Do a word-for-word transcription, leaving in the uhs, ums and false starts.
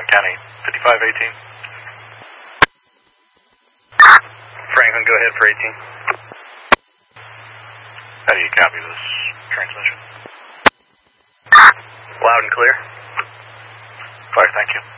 County, fifty-five eighteen. Franklin, go ahead for eighteen. How do you copy this transmission? Loud and clear. Fire, thank you.